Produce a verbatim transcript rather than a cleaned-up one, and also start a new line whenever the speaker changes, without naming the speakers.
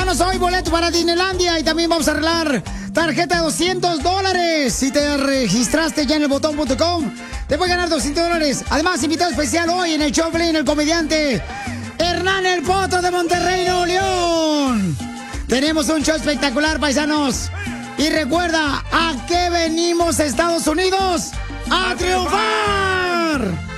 Llámanos hoy, boleto para Disneylandia. Y también vamos a arreglar tarjeta de doscientos dólares. Si te registraste ya en el botón punto com, te puedes ganar doscientos dólares. Además, invitado especial hoy en el show, Pelín, el comediante Hernán El Potro de Monterrey, Nuevo León. Tenemos un show espectacular, paisanos. Y recuerda, ¿a qué venimos, Estados Unidos? ¡A triunfar!